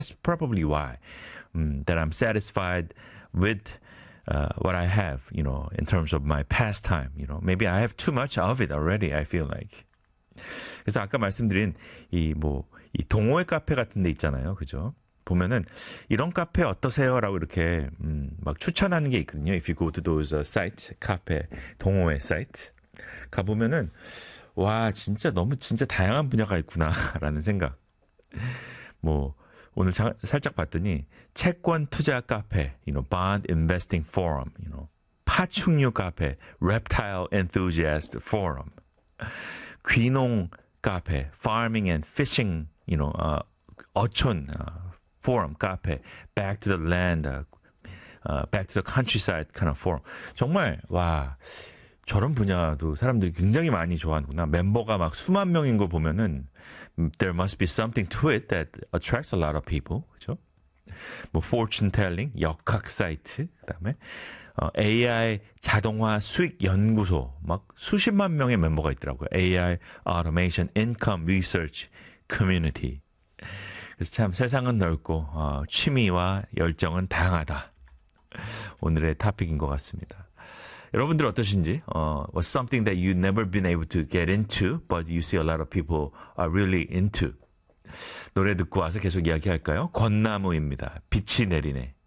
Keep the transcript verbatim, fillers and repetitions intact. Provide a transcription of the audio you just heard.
That's probably why um, that I'm satisfied with uh, what I have, you know, in terms of my pastime. You know, maybe I have too much of it already. I feel like. 그래서 아까 말씀드린 이 뭐 이 동호회 카페 같은 데 있잖아요, 그죠? 보면은 이런 카페 어떠세요라고 이렇게 음, 막 추천하는 게 있거든요. If you go to those uh, sites, 카페 동호회 사이트 가 보면은 와 진짜 너무 진짜 다양한 분야가 있구나라는 생각. 뭐 오늘 자, 살짝 봤더니 채권 투자 카페, you know, bond investing forum, you know, 파충류 카페, reptile enthusiast forum, 귀농 카페, farming and fishing, you know, uh, 어촌 uh, forum 카페, back to the land, uh, uh, back to the countryside kind of forum. 정말 와 저런 분야도 사람들이 굉장히 많이 좋아하는구나. 멤버가 막 수만 명인 거 보면은 there must be something to it that attracts a lot of people. 그죠? 뭐 fortune telling, 역학 사이트, 그다음에 어, 에이아이 자동화 수익 연구소 막 수십만 명의 멤버가 있더라고요. 에이아이 automation income research community. 그래서 참 세상은 넓고 어, 취미와 열정은 다양하다. 오늘의 토픽인 것 같습니다. 여러분들 어떠신지? 어, was something that you never been able to get into, but you see a lot of people are really into. 노래 듣고 와서 계속 이야기할까요? 권나무입니다. 빛이 내리네.